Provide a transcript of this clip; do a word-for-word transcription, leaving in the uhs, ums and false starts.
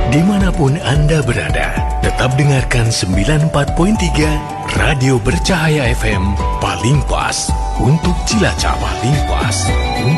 Dimanapun Anda berada, tetap dengarkan sembilan puluh empat koma tiga Radio Bercahaya F M, paling pas untuk Cilacap, paling pas.